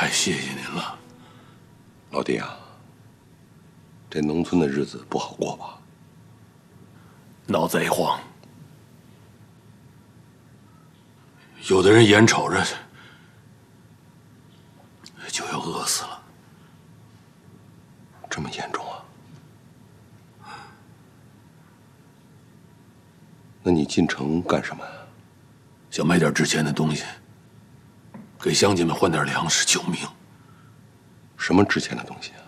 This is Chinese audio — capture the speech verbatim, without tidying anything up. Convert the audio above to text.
太谢谢您了， 老弟啊，这农村的日子不好过吧？ 闹贼荒，有的人眼瞅着就要饿死了。 这么严重啊？那你进城干什么呀？ 想买点值钱的东西，给乡亲们换点粮食救命。 什么值钱的东西啊？